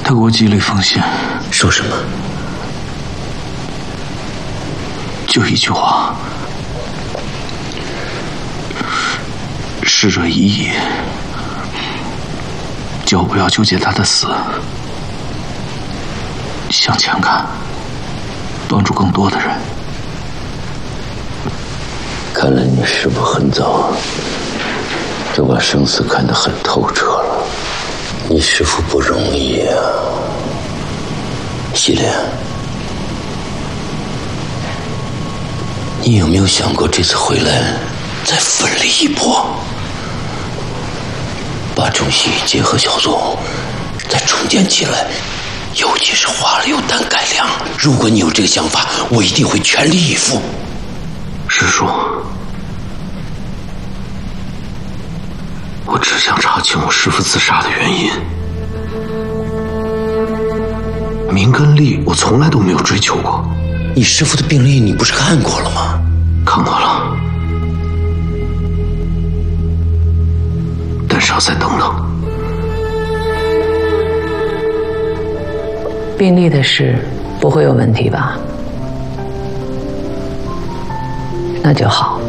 他给我寄了一封信。 说什么？ 就一句话：逝者已矣，叫我不要纠结他的死，向前看，帮助更多的人。 看来你师父很早就把生死看得很透彻了。你师父不容易啊，希莲，你有没有想过这次回来再奋力一搏，把中西医结合小组再重建起来，尤其是花柳丹改良。如果你有这个想法，我一定会全力以赴。 师叔，我只想查清我师父自杀的原因。名跟利我从来都没有追求过。 你师父的病历你不是看过了吗？ 看过了，但是要再等等。 病历的事不会有问题吧？那就好。